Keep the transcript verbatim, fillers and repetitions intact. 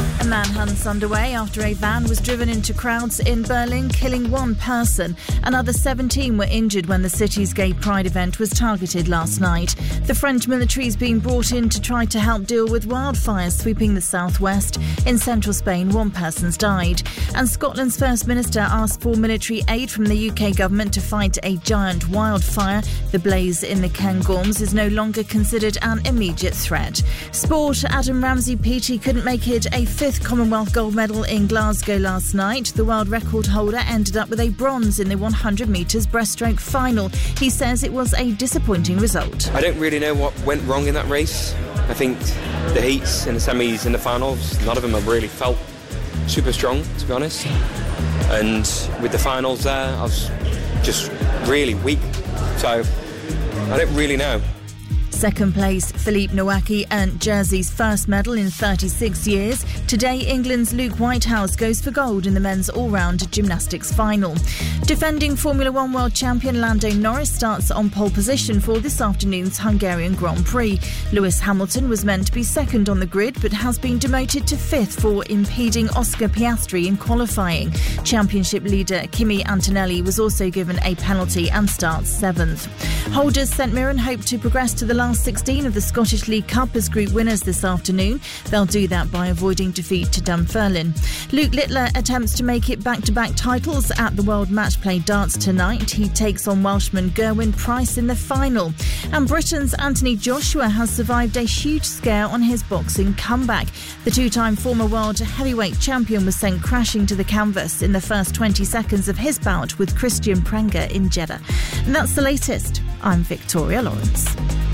A manhunt's underway after a van was driven into crowds in Berlin, killing one person. Another seventeen were injured when the city's gay pride event was targeted last night. The French military is being brought in to try to help deal with wildfires sweeping the southwest. In central Spain, one person's died. And Scotland's First Minister asked for military aid from the U K government to fight a giant wildfire. The blaze in the Cairngorms is no longer considered an immediate threat. Sport, Adam Ramsey-Peaty couldn't make it a fifth Commonwealth gold medal in Glasgow last night. The world record holder ended up with a bronze in the one hundred metres breaststroke final. He says it was a disappointing result. I don't really know what went wrong in that race. I think the heats and the semis and the finals, none of them have really felt super strong, to be honest. And with the finals there, I was just really weak. So I don't really know. Second place, Philippe Nowacki earned Jersey's first medal in thirty-six years. Today, England's Luke Whitehouse goes for gold in the men's all-round gymnastics final. Defending Formula One world champion Lando Norris starts on pole position for this afternoon's Hungarian Grand Prix. Lewis Hamilton was meant to be second on the grid, but has been demoted to fifth for impeding Oscar Piastri in qualifying. Championship leader Kimi Antonelli was also given a penalty and starts seventh. Holders St Mirren hope to progress to the last sixteen of the Scottish League Cup as group winners this afternoon. They'll do that by avoiding defeat to Dunfermline. Luke Littler attempts to make it back-to-back titles at the World Match Play Darts tonight. He takes on Welshman Gerwyn Price in the final. And Britain's Anthony Joshua has survived a huge scare on his boxing comeback. The two-time former world heavyweight champion was sent crashing to the canvas in the first twenty seconds of his bout with Christian Prenga in Jeddah. And that's the latest. I'm Victoria Lawrence.